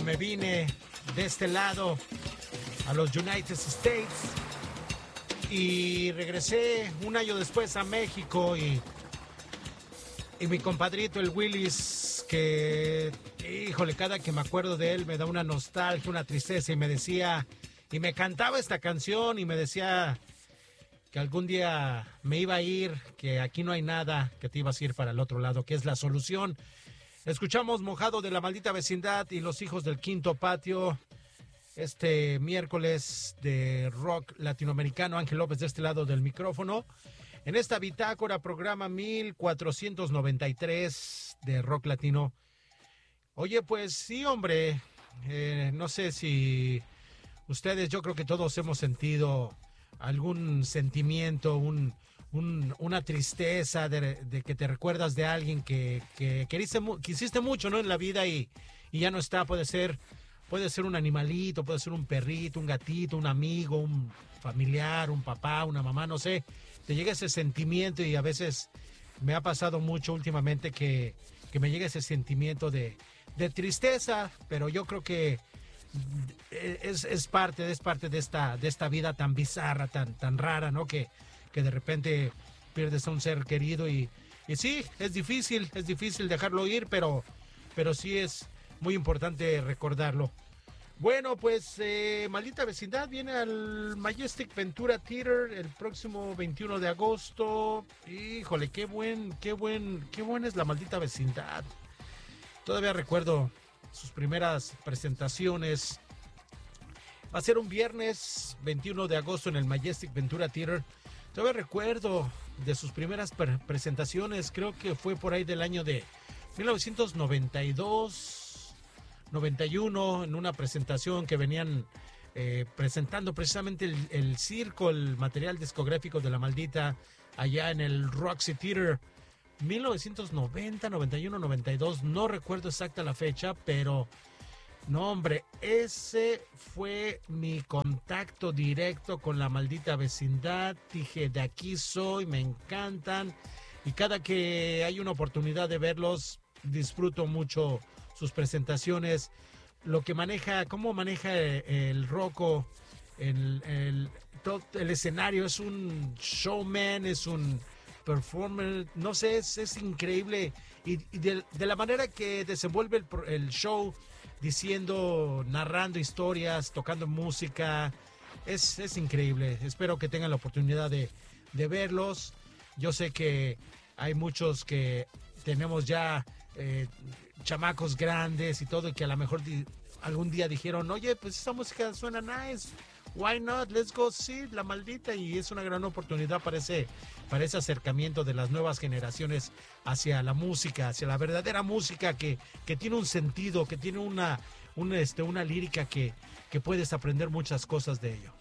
me vine de este lado a los United States y regresé un año después a México y mi compadrito, el Willis, que, híjole, cada que me acuerdo de él me da una nostalgia, una tristeza y me decía, y me cantaba esta canción y me decía que algún día me iba a ir, que aquí no hay nada, que te ibas a ir para el otro lado, que es la solución. Escuchamos Mojado de La Maldita Vecindad y Los Hijos del Quinto Patio. Este miércoles de rock latinoamericano, Ángel López de este lado del micrófono. En esta bitácora, programa 1493 de rock latino. Oye, pues sí, hombre, no sé si ustedes, yo creo que todos hemos sentido algún sentimiento, una tristeza de que te recuerdas de alguien que quisiste mucho, ¿no? En la vida y ya no está. Puede ser un animalito, puede ser un perrito, un gatito, un amigo, un familiar, un papá, una mamá, no sé. Te llega ese sentimiento y a veces me ha pasado mucho últimamente que me llega ese sentimiento de tristeza, pero yo creo que es parte de esta vida tan bizarra, tan rara, ¿no? Que de repente pierdes a un ser querido y sí, es difícil dejarlo ir, pero sí es muy importante recordarlo. Bueno, pues Maldita Vecindad viene al Majestic Ventura Theater el próximo 21 de agosto. Híjole, qué buena es La Maldita Vecindad. Todavía recuerdo sus primeras presentaciones. Va a ser un viernes 21 de agosto en el Majestic Ventura Theater. Todavía recuerdo de sus primeras presentaciones. Creo que fue por ahí del año de 1992, 91, en una presentación que venían presentando precisamente el circo, el material discográfico de La Maldita, allá en el Roxy Theater. 1990, 91, 92, no recuerdo exacta la fecha, pero no, hombre, ese fue mi contacto directo con La Maldita Vecindad. Dije, de aquí soy, me encantan, y cada que hay una oportunidad de verlos, disfruto mucho sus presentaciones, lo que maneja, cómo maneja el Rocco, todo el escenario. Es un showman, es un performer, no sé, es increíble, y de la manera que desenvuelve el show, diciendo, narrando historias, tocando música, es increíble. Espero que tengan la oportunidad de verlos. Yo sé que hay muchos que tenemos ya chamacos grandes y todo, y que a lo mejor algún día dijeron, oye, pues esa música suena nice, why not, let's go see La Maldita, y es una gran oportunidad para ese acercamiento de las nuevas generaciones hacia la música, hacia la verdadera música que tiene un sentido, que tiene una lírica que puedes aprender muchas cosas de ello.